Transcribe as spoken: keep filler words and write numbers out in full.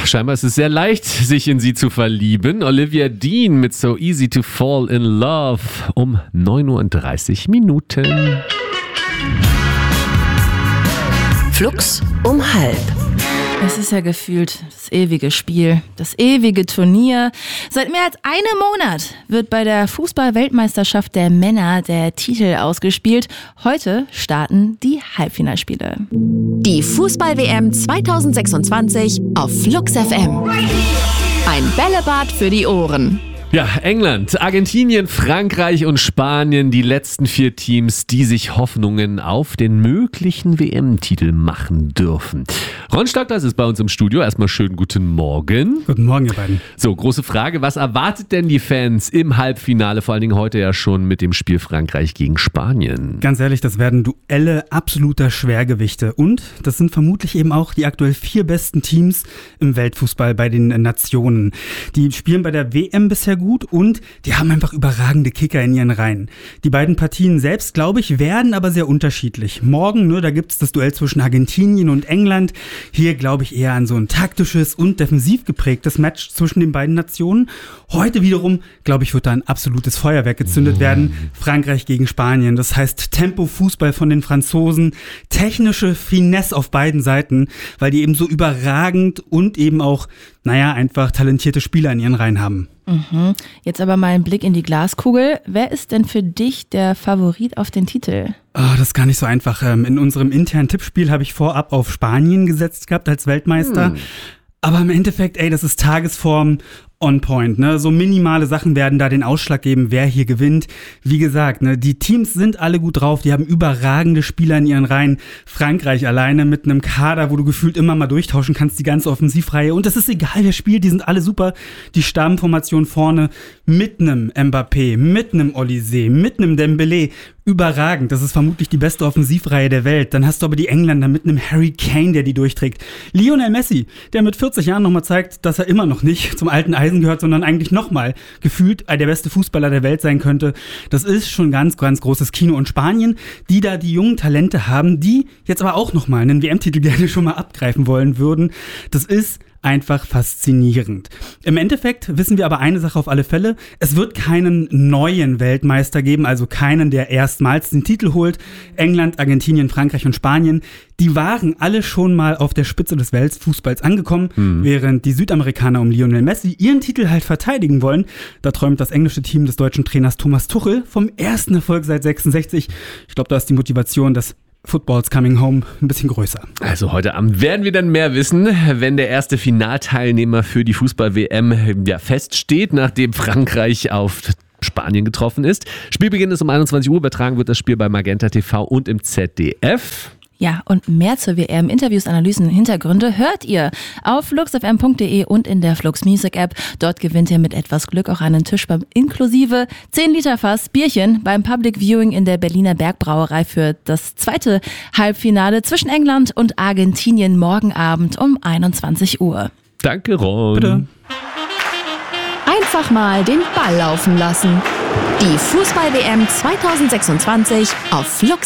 scheinbar ist es sehr leicht, sich in sie zu verlieben. Olivia Dean mit So Easy to Fall in Love um neun Uhr dreißig Minuten. Flux um halb. Es ist ja gefühlt das ewige Spiel, das ewige Turnier. Seit mehr als einem Monat wird bei der Fußball-Weltmeisterschaft der Männer der Titel ausgespielt. Heute starten die Halbfinalspiele. Die Fußball-W M zwanzig sechsundzwanzig auf Flux F M. Ein Bällebad für die Ohren. Ja, England, Argentinien, Frankreich und Spanien, die letzten vier Teams, die sich Hoffnungen auf den möglichen W M-Titel machen dürfen. Ron Stockdorf ist bei uns im Studio. Erstmal schönen guten Morgen. Guten Morgen, ihr beiden. So, große Frage, was erwartet denn die Fans im Halbfinale, vor allen Dingen heute ja schon mit dem Spiel Frankreich gegen Spanien? Ganz ehrlich, das werden Duelle absoluter Schwergewichte und das sind vermutlich eben auch die aktuell vier besten Teams im Weltfußball bei den Nationen. Die spielen bei der W M bisher gut und die haben einfach überragende Kicker in ihren Reihen. Die beiden Partien selbst, glaube ich, werden aber sehr unterschiedlich. Morgen, ne, da gibt es das Duell zwischen Argentinien und England. Hier glaube ich eher an so ein taktisches und defensiv geprägtes Match zwischen den beiden Nationen. Heute wiederum, glaube ich, wird da ein absolutes Feuerwerk gezündet werden. Frankreich gegen Spanien. Das heißt Tempo-Fußball von den Franzosen, technische Finesse auf beiden Seiten, weil die eben so überragend und eben auch, naja, einfach talentierte Spieler in ihren Reihen haben. Mhm. Jetzt aber mal ein Blick in die Glaskugel. Wer ist denn für dich der Favorit auf den Titel? Oh, das ist gar nicht so einfach. In unserem internen Tippspiel habe ich vorab auf Spanien gesetzt gehabt als Weltmeister. Hm. Aber im Endeffekt, ey, das ist Tagesform on point, ne? So minimale Sachen werden da den Ausschlag geben, wer hier gewinnt. Wie gesagt, ne, die Teams sind alle gut drauf, die haben überragende Spieler in ihren Reihen. Frankreich alleine mit einem Kader, wo du gefühlt immer mal durchtauschen kannst, die ganze Offensivreihe. Und das ist egal, wer spielt, die sind alle super. Die Stammformation vorne mit einem Mbappé, mit einem Olise, mit einem Dembélé. Überragend, das ist vermutlich die beste Offensivreihe der Welt. Dann hast du aber die Engländer mit einem Harry Kane, der die durchträgt. Lionel Messi, der mit vierzig Jahren nochmal zeigt, dass er immer noch nicht zum alten Eisen gehört, sondern eigentlich nochmal gefühlt der beste Fußballer der Welt sein könnte. Das ist schon ganz, ganz großes Kino. Und Spanien, die da die jungen Talente haben, die jetzt aber auch nochmal einen W M-Titel gerne schon mal abgreifen wollen würden. Das ist einfach faszinierend. Im Endeffekt wissen wir aber eine Sache auf alle Fälle. Es wird keinen neuen Weltmeister geben, also keinen, der erstmals den Titel holt. England, Argentinien, Frankreich und Spanien, die waren alle schon mal auf der Spitze des Weltfußballs angekommen, mhm. während die Südamerikaner um Lionel Messi ihren Titel halt verteidigen wollen. Da träumt das englische Team des deutschen Trainers Thomas Tuchel vom ersten Erfolg seit sechsundsechzig. Ich glaube, da ist die Motivation, dass Football's coming home ein bisschen größer. Also heute Abend werden wir dann mehr wissen, wenn der erste Finalteilnehmer für die Fußball-W M ja feststeht, nachdem Frankreich auf Spanien getroffen ist. Spielbeginn ist um einundzwanzig Uhr, übertragen wird das Spiel bei Magenta T V und im Z D F. Ja, und mehr zur W M, Interviews, Analysen, Hintergründe hört ihr auf flux f m punkt d e und in der Flux Music App. Dort gewinnt ihr mit etwas Glück auch einen Tisch beim inklusive zehn Liter Fass Bierchen beim Public Viewing in der Berliner Bergbrauerei für das zweite Halbfinale zwischen England und Argentinien morgen Abend um einundzwanzig Uhr. Danke, Ron. Bitte. Einfach mal den Ball laufen lassen. Die Fußball-W M zwanzig sechsundzwanzig auf Flux